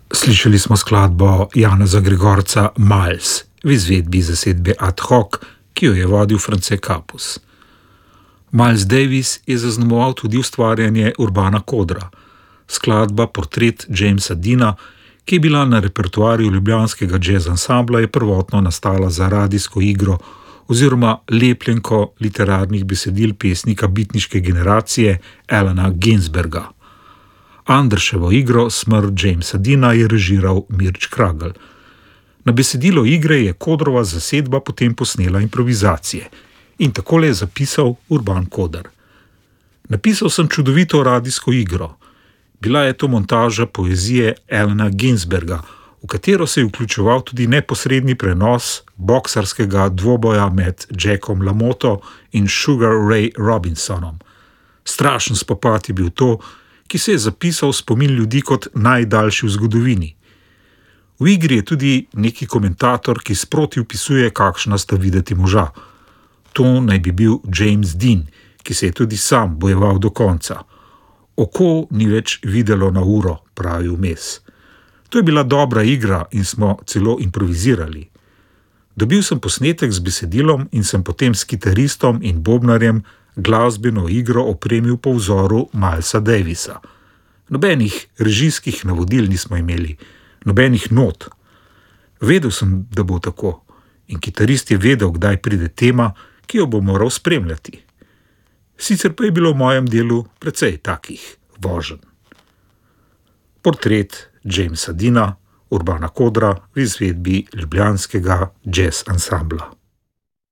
Slišali smo skladbo Janeza Gregorca Miles v izvedbi zasedbe Ad hoc, ki jo je vodil France Capus. Miles Davis je zaznamoval tudi ustvarjanje Urbana Kodra, skladba Portret Jamesa Deana, ki je bila na repertoarju ljubljanskega jazz ansambla, je prvotno nastala za radijsko igro oziroma lepljenko literarnih besedil pesnika bitniške generacije Allena Ginsberga. Anderševo igro Smrt Jamesa Deana je režiral Mirč Kragl. Na besedilo igre je Kodrova zasedba potem posnela improvizacije in takole je zapisal Urban Koder. Napisal sem čudovito radijsko igro. Bila je to montaža poezije Allena Ginsberga, v katero se je vključeval tudi neposredni prenos boksarskega dvoboja med Jackom LaMotto in Sugar Ray Robinsonom. Strašen spopad je bil to, ki se je zapisal v spomin ljudi kot najdaljši v zgodovini. V igri je tudi neki komentator, ki sproti opisuje, kakšna sta videti moža. To naj bi bil James Dean, ki se je tudi sam bojeval do konca. Oko ni več videlo na uro, pravi vmes. To je bila dobra igra in smo celo improvizirali. Dobil sem posnetek z besedilom in sem potem s kitaristom in bobnarjem glasbeno igro opremil po vzoru Milesa Davisa. Nobenih režijskih navodil nismo imeli, nobenih not. Vedel sem, da bo tako, in kitarist je vedel, kdaj pride tema, ki jo bo moral spremljati. Sicer pa je bilo v mojem delu precej takih voženj. Portret Jamesa Deana, Urbana Kodra v izvedbi ljubljanskega jazz ansambla.